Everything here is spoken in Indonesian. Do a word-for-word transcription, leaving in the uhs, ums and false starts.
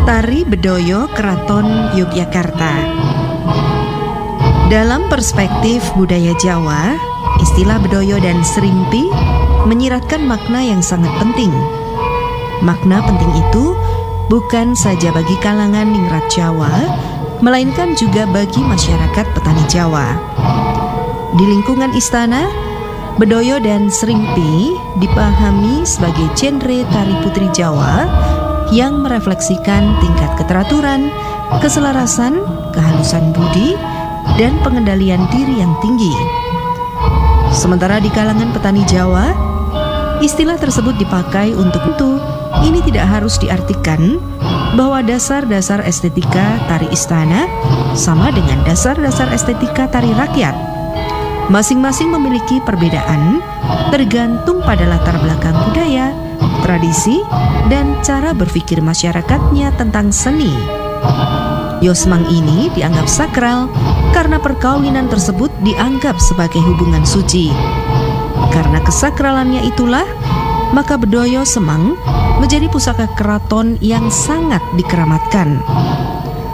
Tari Bedoyo Keraton Yogyakarta. Dalam perspektif budaya Jawa, istilah bedoyo dan serimpi menyiratkan makna yang sangat penting. Makna penting itu bukan saja bagi kalangan ningrat Jawa, melainkan juga bagi masyarakat petani Jawa. Di lingkungan istana, bedoyo dan serimpi dipahami sebagai genre tari putri Jawa yang merefleksikan tingkat keteraturan, keselarasan, kehalusan budi, dan pengendalian diri yang tinggi. Sementara di kalangan petani Jawa, istilah tersebut dipakai untuk itu. Ini tidak harus diartikan bahwa dasar-dasar estetika tari istana sama dengan dasar-dasar estetika tari rakyat. Masing-masing memiliki perbedaan tergantung pada latar belakang budaya, tradisi, dan cara berpikir masyarakatnya tentang seni. Yosmang ini dianggap sakral karena perkawinan tersebut dianggap sebagai hubungan suci. Karena kesakralannya itulah, maka bedoyo semang menjadi pusaka keraton yang sangat dikeramatkan.